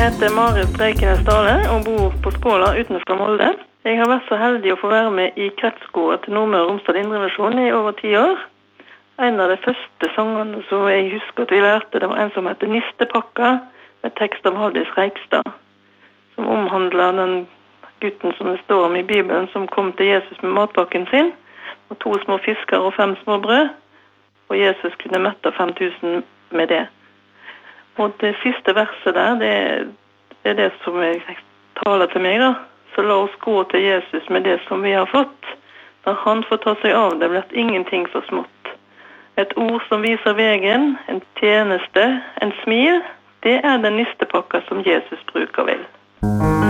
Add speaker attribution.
Speaker 1: heter Marit Breikenes Dale og bor på Skåla utenfor Molde. Jeg har vært så heldig å få være med i kretskoret til Nordmøre og Romsdal Indremisjon i over 10 år. En av de første sangene som jeg husker at vi lærte, det var en som heter Nistepakka, med tekst av Haldis Reikstad, som omhandler den gutten som det står om i Bibelen, som kom til Jesus med matpakken sin, og 2 små fisker og 5 små brød, og Jesus kunne mette 5000 med det. Og det siste verset der, det er det som jeg taler til meg da. Så la oss gå til Jesus med det som vi har fått. Når han får ta seg av det, blir ingenting for smått. Et ord som viser veien, en tjeneste, en smil, det er den nistepakka som Jesus bruker vel.